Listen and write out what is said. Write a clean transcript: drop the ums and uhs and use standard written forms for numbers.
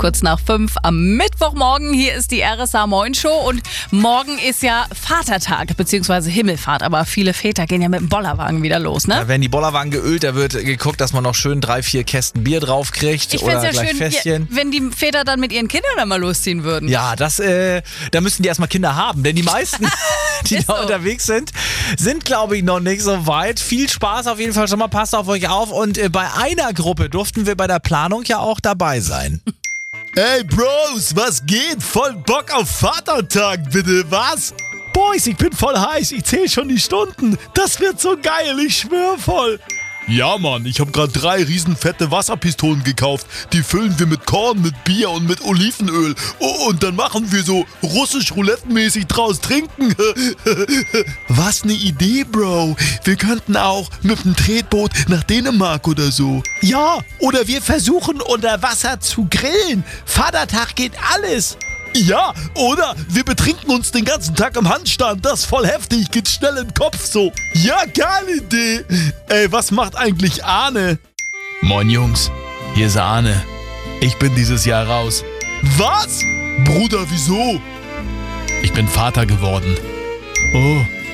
kurz nach 5 am Mittwochmorgen. Hier ist die RSA Moin Show und morgen ist ja Vatertag bzw. Himmelfahrt, aber viele Väter gehen ja mit dem Bollerwagen wieder los, ne? Da werden die Bollerwagen geölt, da wird geguckt, dass man noch schön 3-4 Kästen Bier drauf kriegt Ich oder fände es ja gleich schön, Fässchen. wenn die Väter dann mit ihren Kindern dann mal losziehen würden. Ja, da müssen die erstmal Kinder haben, denn die meisten, die Ist da so. unterwegs sind, glaube ich, noch nicht so weit. Viel Spaß auf jeden Fall schon mal, passt auf euch auf und bei einer Gruppe durften wir bei der Planung ja auch dabei sein. Ey Bros, was geht? Voll Bock auf Vatertag, bitte, was? Boys, ich bin voll heiß, ich zähle schon die Stunden. Das wird so geil, ich schwör voll. Ja, Mann, ich habe gerade 3 riesenfette Wasserpistolen gekauft. Die füllen wir mit Korn, mit Bier und mit Olivenöl. Oh, und dann machen wir so russisch Roulette-mäßig draus trinken. Was ne Idee, Bro. Wir könnten auch mit dem Tretboot nach Dänemark oder so. Ja, oder wir versuchen unter Wasser zu grillen. Vatertag geht alles. Ja, oder wir betrinken uns den ganzen Tag im Handstand. Das ist voll heftig, geht schnell im Kopf so. Ja, geile Idee. Ey, was macht eigentlich Arne? Moin Jungs, hier ist Arne. Ich bin dieses Jahr raus. Was? Bruder, wieso? Ich bin Vater geworden. Oh,